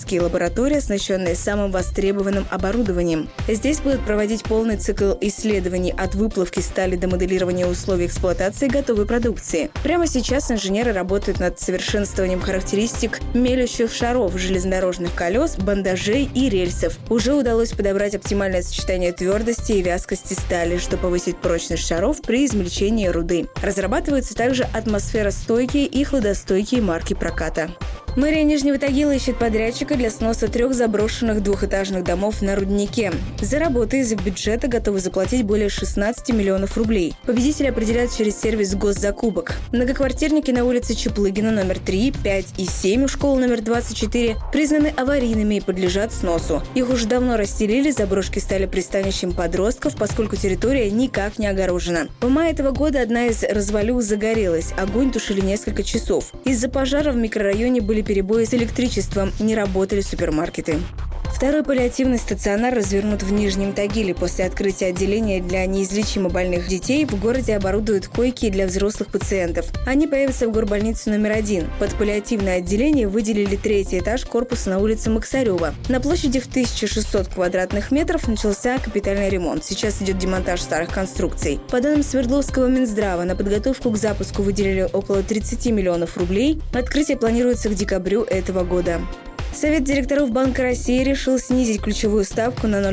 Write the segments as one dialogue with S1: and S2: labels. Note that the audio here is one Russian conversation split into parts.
S1: диагностические лаборатории, оснащенные самым востребованным оборудованием. Здесь будут проводить полный цикл исследований от выплавки стали до моделирования условий эксплуатации готовой продукции. Прямо сейчас инженеры работают над совершенствованием характеристик мелющих шаров, железнодорожных колес, бандажей и рельсов. Уже удалось подобрать оптимальное сочетание твердости и вязкости стали, чтобы повысить прочность шаров при измельчении руды. Разрабатываются также атмосферостойкие и хладостойкие марки проката. Мэрия Нижнего Тагила ищет подрядчика для сноса 3 заброшенных двухэтажных домов на Руднике. За работы из бюджета готовы заплатить более 16 миллионов рублей. Победители определяют через сервис госзакупок. Многоквартирники на улице Чаплыгина номер 3, 5 и 7 у школы номер 24 признаны аварийными и подлежат сносу. Их уже давно расстелили, заброшки стали пристанищем подростков, поскольку территория никак не огорожена. В мае этого года одна из развалюх загорелась. Огонь тушили несколько часов. Из-за пожара в микрорайоне были перебои с электричеством, не работали супермаркеты. Второй паллиативный стационар развернут в Нижнем Тагиле. После открытия отделения для неизлечимо больных детей в городе оборудуют койки для взрослых пациентов. Они появятся в горбольнице номер 1. Под паллиативное отделение выделили 3-й этаж корпуса на улице Максарева. На площади в 1600 квадратных метров начался капитальный ремонт. Сейчас идет демонтаж старых конструкций. По данным Свердловского Минздрава, на подготовку к запуску выделили около 30 миллионов рублей. Открытие планируется к декабрю этого года. Совет директоров Банка России решил снизить ключевую ставку на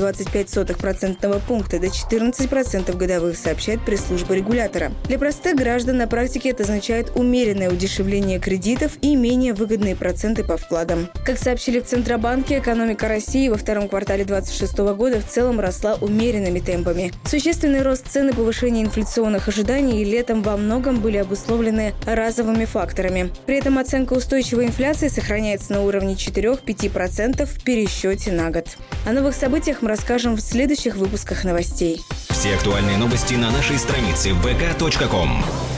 S1: 0,25% пункта до 14% годовых, сообщает пресс-служба регулятора. Для простых граждан на практике это означает умеренное удешевление кредитов и менее выгодные проценты по вкладам. Как сообщили в Центробанке, экономика России во втором квартале 2026 года в целом росла умеренными темпами. Существенный рост цен и повышение инфляционных ожиданий летом во многом были обусловлены разовыми факторами. При этом оценка устойчивой инфляции сохраняется на уровне 4-5% в пересчете на год. О новых событиях мы расскажем в следующих выпусках новостей.
S2: Все актуальные новости на нашей странице vk.com.